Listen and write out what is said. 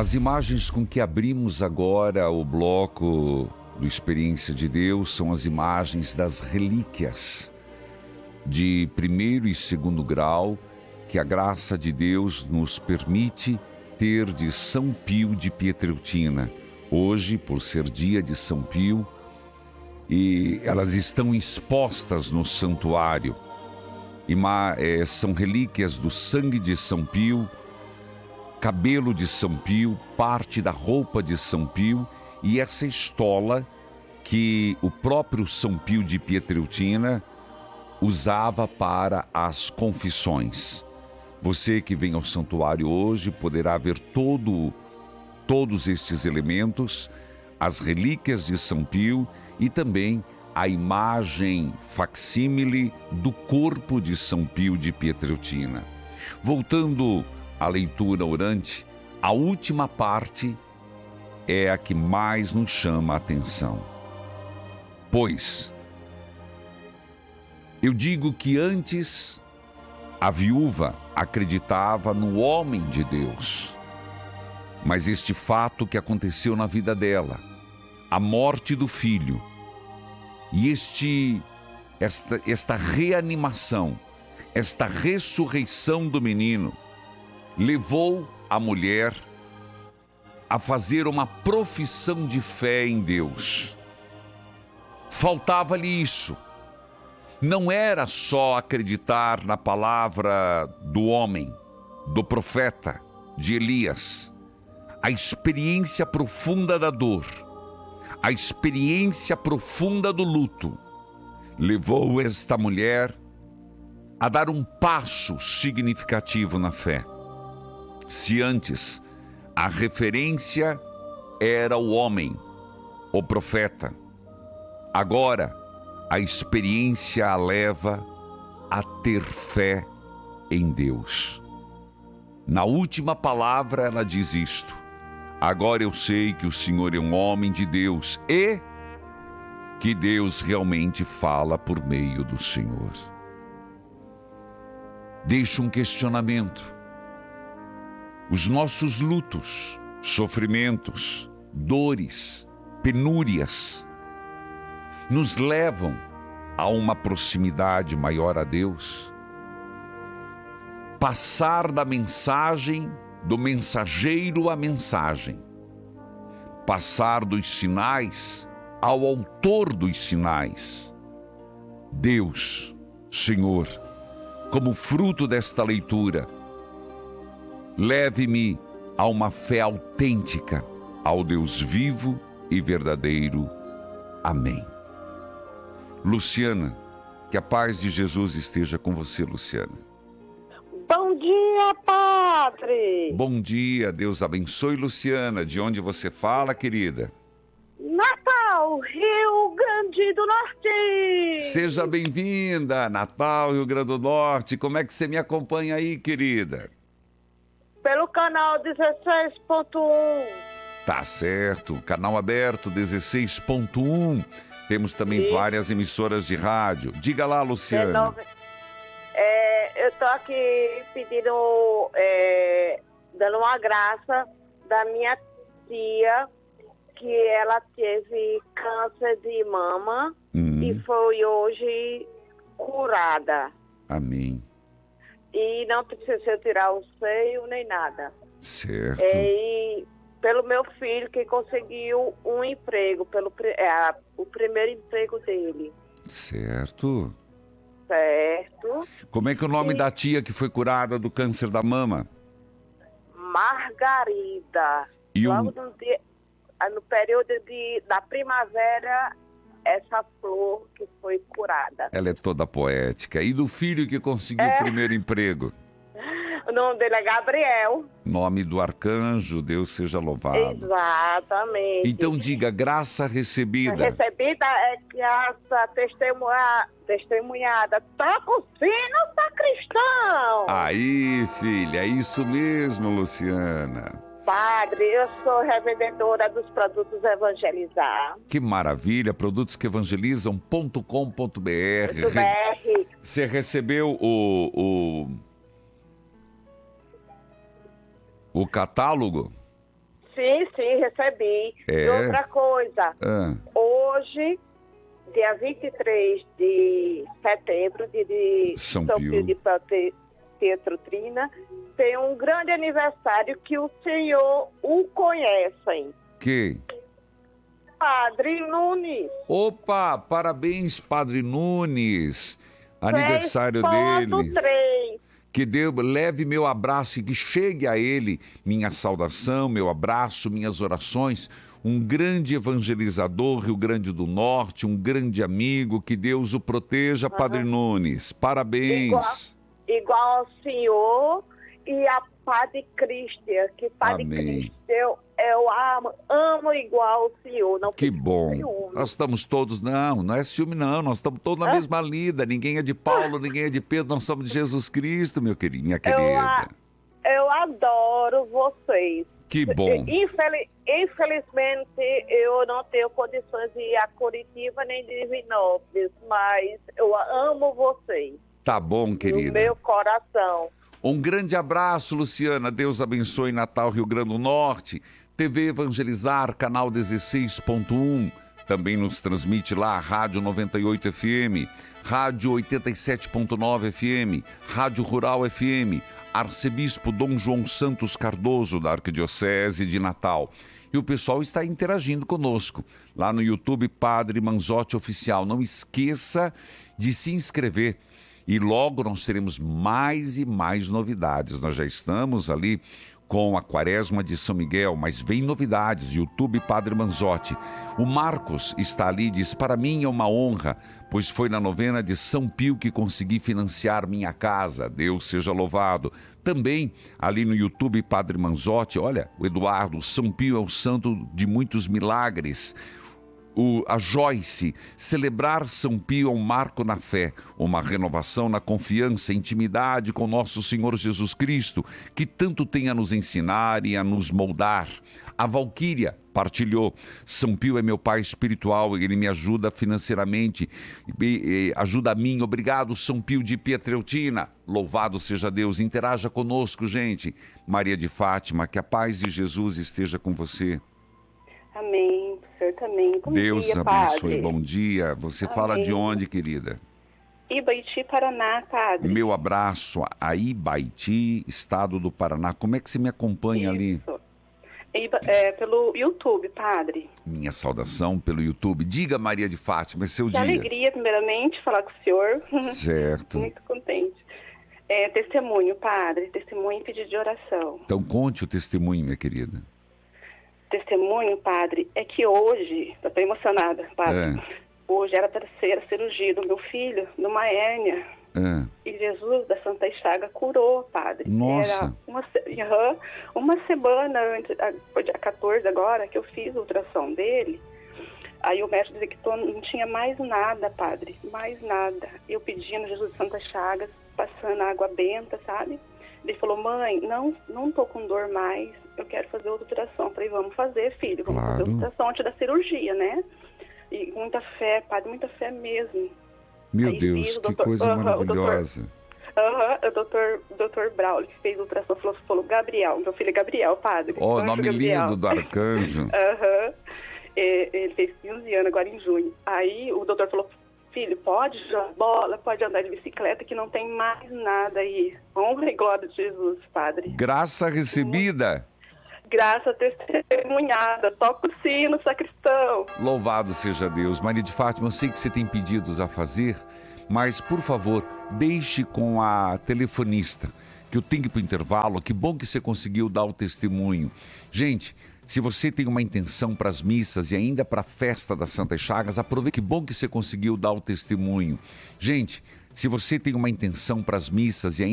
As imagens com que abrimos agora o bloco do Experiência de Deus são as imagens das relíquias de primeiro e segundo grau que a graça de Deus nos permite ter de São Pio de Pietrelcina. Hoje, por ser dia de São Pio, e elas estão expostas no santuário. São relíquias do sangue de São Pio, cabelo de São Pio, parte da roupa de São Pio e essa estola que o próprio São Pio de Pietrelcina usava para as confissões. Você que vem ao santuário hoje poderá ver todos estes elementos, as relíquias de São Pio e também a imagem facsímile do corpo de São Pio de Pietrelcina. Voltando à leitura orante, a última parte é a que mais nos chama a atenção. Pois, eu digo que antes a viúva acreditava no homem de Deus, mas este fato que aconteceu na vida dela, a morte do filho, e esta reanimação, esta ressurreição do menino, levou a mulher a fazer uma profissão de fé em Deus. Faltava-lhe isso. Não era só acreditar na palavra do homem, do profeta, de Elias. A experiência profunda da dor, a experiência profunda do luto, levou esta mulher a dar um passo significativo na fé. Se antes a referência era o homem, o profeta, agora a experiência a leva a ter fé em Deus. Na última palavra ela diz isto: agora eu sei que o Senhor é um homem de Deus e que Deus realmente fala por meio do Senhor. Deixo um questionamento. Os nossos lutos, sofrimentos, dores, penúrias, nos levam a uma proximidade maior a Deus? Passar da mensagem, do mensageiro à mensagem. Passar dos sinais ao autor dos sinais. Deus, Senhor, como fruto desta leitura, leve-me a uma fé autêntica ao Deus vivo e verdadeiro. Amém. Luciana, que a paz de Jesus esteja com você, Luciana. Bom dia, padre. Bom dia, Deus abençoe, Luciana. De onde você fala, querida? Natal, Rio Grande do Norte. Seja bem-vinda, Natal, Rio Grande do Norte. Como é que você me acompanha aí, querida? Pelo canal 16.1. Tá certo, canal aberto 16.1. Temos também várias emissoras de rádio. Diga lá, Luciana. Eu tô aqui pedindo, dando uma graça da minha tia, que ela teve câncer de mama e foi hoje curada. Amém. E não precisa tirar o seio nem nada. Certo. E pelo meu filho que conseguiu um emprego, o primeiro emprego dele. Certo. Certo. Como é que é o nome da tia que foi curada do câncer da mama? Margarida. Logo no período da primavera, essa flor que foi curada. Ela é toda poética. E do filho que conseguiu o primeiro emprego? O nome dele é Gabriel. Nome do arcanjo, Deus seja louvado. Exatamente. Então diga, graça recebida. Recebida é graça testemunhada. Toca o sino, sacristão. Aí, filha, é isso mesmo, Luciana. Padre, eu sou revendedora dos produtos Evangelizar. Que maravilha, produtosqueevangelizam.com.br. Você recebeu o catálogo? Sim, recebi. É? E outra coisa, Ah, hoje, dia 23 de setembro, de São São Pio. Pio de Pietrelcina, tem um grande aniversário que o senhor o conhecem. quem? Padre Nunes. Opa, parabéns, Padre Nunes. Aniversário 3.3. dele. Que Deus leve meu abraço e que chegue a ele minha saudação, meu abraço, minhas orações. Um grande evangelizador, Rio Grande do Norte, um grande amigo. Que Deus o proteja, Padre Nunes. Parabéns. Igual ao senhor e a Padre Cristian, que Padre Amém. Cristian eu amo igual o senhor. Não Que fique com bom. ciúme. Nós estamos todos, não é ciúme não, nós estamos todos na mesma lida. Ninguém é de Paulo, ninguém é de Pedro, nós somos de Jesus Cristo, meu querido, minha querida. Eu adoro vocês. Que bom. Infelizmente, eu não tenho condições de ir a Curitiba nem de Divinópolis, mas eu amo vocês. Tá bom, No querida. meu coração. Um grande abraço, Luciana. Deus abençoe Natal, Rio Grande do Norte. TV Evangelizar, canal 16.1. Também nos transmite lá, Rádio 98 FM, Rádio 87.9 FM, Rádio Rural FM, Arcebispo Dom João Santos Cardoso, da Arquidiocese de Natal. E o pessoal está interagindo conosco. Lá no YouTube, Padre Manzotti Oficial. Não esqueça de se inscrever. E logo nós teremos mais e mais novidades. Nós já estamos ali com a Quaresma de São Miguel, mas vem novidades. YouTube Padre Manzotti. O Marcos está ali e diz: para mim é uma honra, pois foi na novena de São Pio que consegui financiar minha casa. Deus seja louvado. Também ali no YouTube Padre Manzotti, olha, o Eduardo, São Pio é o santo de muitos milagres. A Joyce, celebrar São Pio é um marco na fé, uma renovação na confiança, intimidade com nosso Senhor Jesus Cristo, que tanto tem a nos ensinar e a nos moldar. A Valquíria partilhou: São Pio é meu pai espiritual, ele me ajuda financeiramente, ajuda a mim. Obrigado, São Pio de Pietrelcina. Louvado seja Deus. Interaja conosco, gente. Maria de Fátima, que a paz de Jesus esteja com você. Amém. O senhor também. Bom Deus dia, abençoe. padre. Bom dia. Você fala de onde, querida? Ibaiti, Paraná, padre. Meu abraço a Ibaiti, estado do Paraná. Como é que você me acompanha ali? Pelo YouTube, padre. Minha saudação pelo YouTube. Diga, Maria de Fátima, é seu Que dia. alegria, primeiramente, falar com o senhor. Certo. Muito contente. Testemunho, padre. Testemunho e pedido de oração. Então conte o testemunho, minha querida. Testemunho, padre, é que hoje, eu estou emocionada, padre. Hoje era a terceira cirurgia do meu filho, numa hérnia. E Jesus da Santa Chaga curou, padre. Nossa. Era uma semana antes, foi dia 14 agora, que eu fiz o ultrassom dele. Aí o médico dizia que não tinha mais nada, padre, mais nada. Eu pedindo Jesus da Santa Chagas, passando água benta, sabe? Ele falou: mãe, não tô com dor mais, eu quero fazer outra ultrassom. Eu falei: vamos fazer, filho, vamos fazer outra ultrassom antes da cirurgia, né? E muita fé, padre, muita fé mesmo. Meu Aí Deus, que coisa maravilhosa. O doutor Braulio, que fez a ultrassom, falou: Gabriel, meu filho é Gabriel, padre. Oh, nome Gabriel. lindo do arcanjo. Ele fez 15 anos agora em junho. Aí o doutor falou: filho, pode jogar bola, pode andar de bicicleta, que não tem mais nada aí. Honra e glória de Jesus, padre. Graça recebida. Graça testemunhada. Toca o sino, sacristão. Louvado seja Deus. Maria de Fátima, eu sei que você tem pedidos a fazer, mas, por favor, deixe com a telefonista, que eu tenho que ir para o intervalo. Que bom que você conseguiu dar o testemunho. Gente, se você tem uma intenção para as missas e ainda para a festa das Santas Chagas, aproveite. Que bom que você conseguiu dar o testemunho. Gente, se você tem uma intenção para as missas e ainda